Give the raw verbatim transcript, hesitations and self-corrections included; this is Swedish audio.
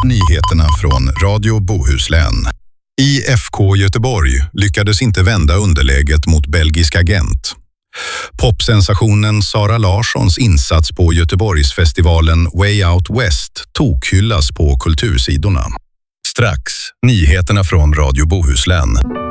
Nyheterna från Radio Bohuslän. I F K Göteborg lyckades inte vända underläget mot belgisk agent. Popsensationen Sara Larssons insats på Göteborgsfestivalen Way Out West tokhyllas på kultursidorna. Strax, nyheterna från Radio Bohuslän.